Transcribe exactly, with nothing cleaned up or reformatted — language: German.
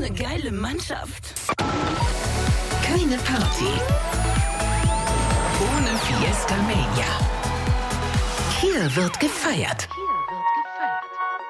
eine geile Mannschaft. Keine Party ohne Fiesta Mania. Hier wird gefeiert.